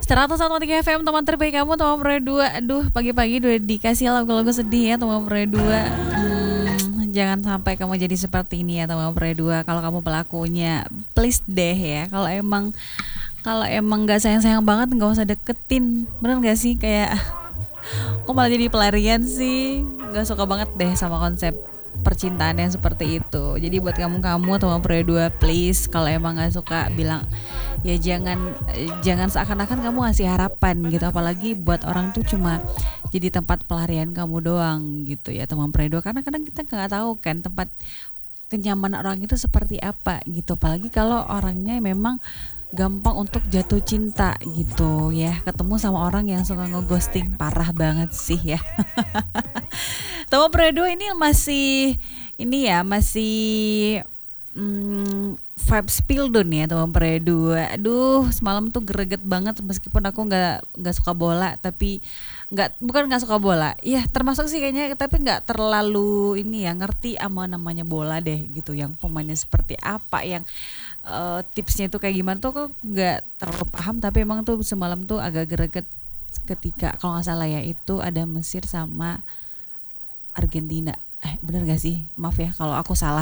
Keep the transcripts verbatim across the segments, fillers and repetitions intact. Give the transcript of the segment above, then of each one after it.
seratus satu koma tiga F M teman terbaik kamu, teman Pro dua. Aduh, pagi-pagi udah dikasih lagu-lagu sedih ya teman Pro dua. Hmm, jangan sampai kamu jadi seperti ini ya teman Pro dua. Kalau kamu pelakunya, please deh ya. Kalau emang kalau emang nggak sayang-sayang banget, nggak usah deketin. Bener nggak sih? Kayak kok malah jadi pelarian sih? Nggak suka banget deh sama konsep percintaan yang seperti itu. Jadi buat kamu-kamu teman Pro dua, please kalau emang nggak suka bilang ya jangan jangan seakan-akan kamu ngasih harapan gitu, apalagi buat orang tuh cuma jadi tempat pelarian kamu doang gitu ya teman Pro dua, karena kadang kita nggak tahu kan tempat kenyamanan orang itu seperti apa gitu, apalagi kalau orangnya memang gampang untuk jatuh cinta gitu ya, ketemu sama orang yang suka ngeghosting parah banget sih ya. Teman Pro dua ini masih ini ya masih hmm, vibes Spildon ya teman Pro dua. Aduh, semalam tuh greget banget meskipun aku nggak nggak suka bola, tapi nggak bukan nggak suka bola, ya termasuk sih kayaknya, tapi nggak terlalu ini ya ngerti ama namanya bola deh gitu, yang pemainnya seperti apa, yang uh, tipsnya itu kayak gimana tuh kok nggak terlalu paham, tapi emang tuh semalam tuh agak greget ketika kalau nggak salah ya itu ada Mesir sama Argentina. Eh bener gak sih? Maaf ya kalau aku salah.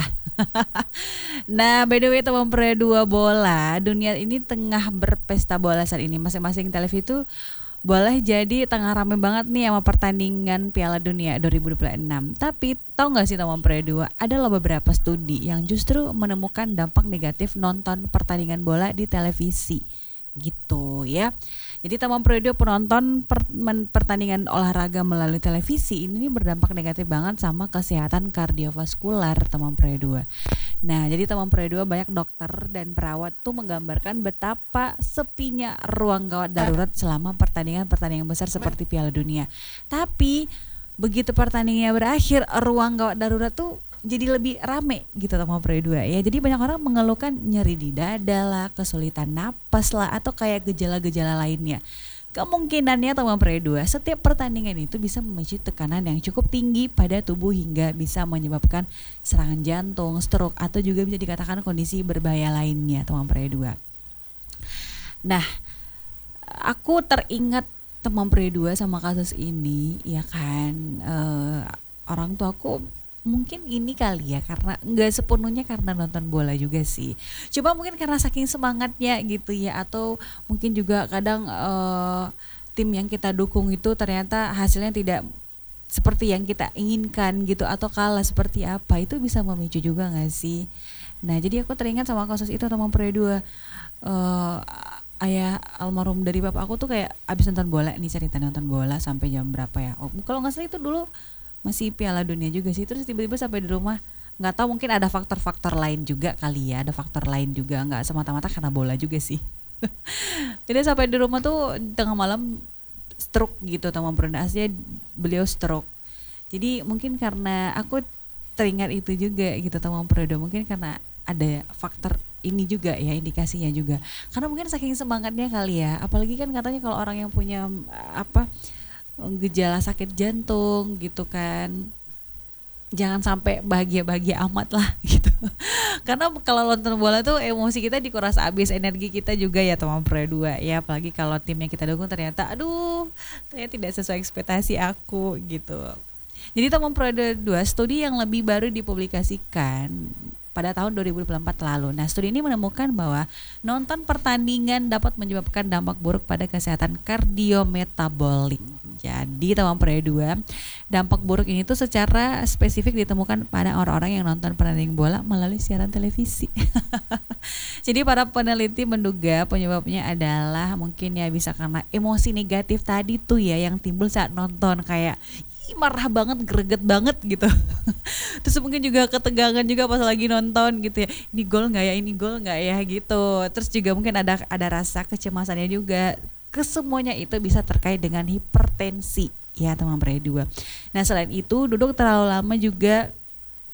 Nah by the way teman Pro dua bola, dunia ini tengah berpesta bola saat ini. Masing-masing televisi itu boleh jadi tengah rame banget nih sama pertandingan Piala Dunia dua ribu dua puluh enam. Tapi tahu gak sih teman Pro dua, ada loh beberapa studi yang justru menemukan dampak negatif nonton pertandingan bola di televisi gitu ya. Jadi teman Pro dua, penonton per, men, pertandingan olahraga melalui televisi ini berdampak negatif banget sama kesehatan kardiovaskular teman Pro dua. Nah jadi teman Pro dua, banyak dokter dan perawat tuh menggambarkan betapa sepinya ruang gawat darurat selama pertandingan-pertandingan besar seperti Piala Dunia. Tapi begitu pertandingannya berakhir, ruang gawat darurat tuh jadi lebih rame gitu teman Pro dua ya. Jadi banyak orang mengeluhkan nyeri di dada lah, kesulitan napas lah, atau kayak gejala-gejala lainnya. Kemungkinannya teman Pro dua, setiap pertandingan itu bisa memicu tekanan yang cukup tinggi pada tubuh hingga bisa menyebabkan serangan jantung, stroke, atau juga bisa dikatakan kondisi berbahaya lainnya teman Pro dua. Nah, aku teringat teman Pro dua sama kasus ini ya kan, uh, orang tua aku mungkin ini kali ya, karena nggak sepenuhnya karena nonton bola juga sih, coba mungkin karena saking semangatnya gitu ya, atau mungkin juga kadang uh, tim yang kita dukung itu ternyata hasilnya tidak seperti yang kita inginkan gitu, atau kalah seperti apa, itu bisa memicu juga nggak sih. Nah jadi aku teringat sama kasus itu teman Pro dua. uh, ayah almarhum dari bapak aku tuh kayak abis nonton bola nih, cerita nonton bola sampai jam berapa ya, oh, kalau nggak salah itu dulu masih Piala Dunia juga sih, terus tiba-tiba sampai di rumah, nggak tahu mungkin ada faktor-faktor lain juga kali ya, ada faktor lain juga, nggak semata-mata karena bola juga sih. Jadi sampai di rumah tuh tengah malam stroke gitu teman Aslinya beliau stroke. Jadi mungkin karena aku teringat itu juga gitu teman Prodo, mungkin karena ada faktor ini juga ya, indikasinya juga, karena mungkin saking semangatnya kali ya, apalagi kan katanya kalau orang yang punya apa gejala sakit jantung gitu kan, jangan sampai bahagia-bahagia amat lah gitu. Karena kalau nonton bola tuh emosi kita dikuras habis, energi kita juga ya teman Pro dua ya, apalagi kalau tim yang kita dukung ternyata aduh ternyata tidak sesuai ekspektasi aku gitu. Jadi teman Pro dua, studi yang lebih baru dipublikasikan pada tahun dua ribu dua puluh empat lalu. Nah, studi ini menemukan bahwa nonton pertandingan dapat menyebabkan dampak buruk pada kesehatan kardiometabolik. Jadi teman Pro dua, dampak buruk ini tuh secara spesifik ditemukan pada orang-orang yang nonton pertandingan bola melalui siaran televisi. Jadi para peneliti menduga penyebabnya adalah mungkin ya bisa karena emosi negatif tadi tuh ya yang timbul saat nonton, kayak ih, marah banget, greget banget gitu. Terus mungkin juga ketegangan juga pas lagi nonton gitu ya, ini gol nggak ya, ini gol nggak ya gitu. Terus juga mungkin ada ada rasa kecemasannya juga. Kesemuanya itu bisa terkait dengan hipertensi ya teman Pro dua. Nah selain itu duduk terlalu lama juga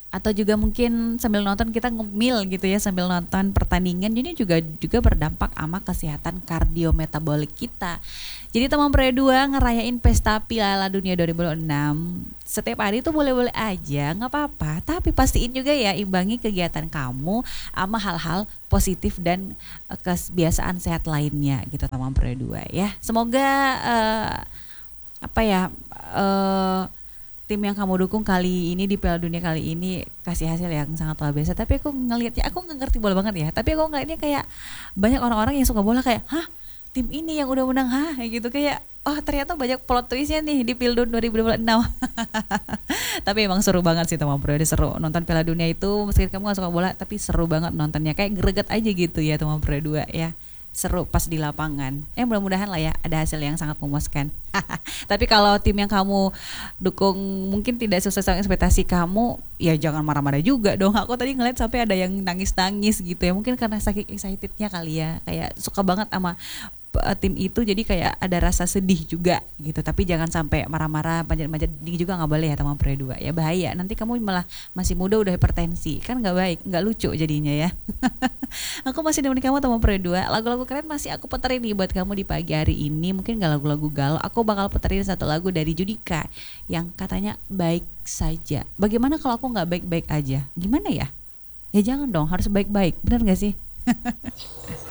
atau juga mungkin sambil nonton kita ngemil gitu ya sambil nonton pertandingan, jadi juga juga berdampak sama kesehatan kardiometabolik kita. Jadi teman Pre dua ngerayain pesta Piala Dunia dua ribu enam setiap hari itu boleh-boleh aja, nggak apa-apa, tapi pastiin juga ya imbangi kegiatan kamu sama hal-hal positif dan eh, kebiasaan sehat lainnya gitu teman Pre dua ya. Semoga eh, apa ya eh tim yang kamu dukung kali ini di Piala Dunia kali ini kasih hasil yang sangat luar biasa. Tapi aku ngelihatnya, aku nggak ngerti bola banget ya. Tapi aku ngelihatnya kayak banyak orang-orang yang suka bola kayak, hah, tim ini yang udah menang, hah, kayak gitu kayak, oh ternyata banyak plot twistnya nih di Piala dua ribu enam. Tapi emang seru banget sih teman bro, seru nonton Piala Dunia itu. Meski kamu gak suka bola, tapi seru banget nontonnya, kayak greget aja gitu ya teman bro dua ya. Seru pas di lapangan. Eh mudah-mudahan lah ya ada hasil yang sangat memuaskan. Tapi kalau tim yang kamu dukung mungkin tidak sesuai sama ekspektasi kamu, ya jangan marah-marah juga dong. Aku tadi ngeliat sampai ada yang nangis-nangis gitu ya. Mungkin karena saking excitednya kali ya. Kayak suka banget sama uh, tim itu, jadi kayak ada rasa sedih juga gitu. Tapi jangan sampai marah-marah, panjat-panjat dinding juga nggak boleh ya teman Pre dua ya, bahaya. Nanti kamu malah masih muda udah hipertensi, kan nggak baik, nggak lucu jadinya ya. Aku masih nemenin kamu teman Pre dua. Lagu-lagu keren masih aku puterin nih buat kamu di pagi hari ini. Mungkin gak lagu-lagu galau, aku bakal puterin satu lagu dari Judika yang katanya baik saja. Bagaimana kalau aku nggak baik-baik aja? Gimana ya? Ya jangan dong, harus baik-baik. Benar gak sih?